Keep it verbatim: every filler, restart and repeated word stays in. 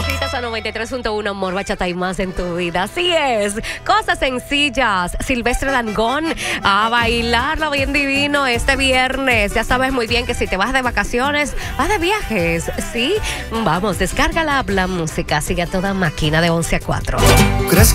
Necesitas a noventa y tres punto uno, amor, bachata y más en tu vida. Así es. Cosas sencillas. Silvestre Dangond, a bailarlo bien divino este viernes. Ya sabes muy bien que si te vas de vacaciones, vas de viajes, ¿sí? Vamos, descarga la, la música. Sigue a toda máquina de once a cuatro.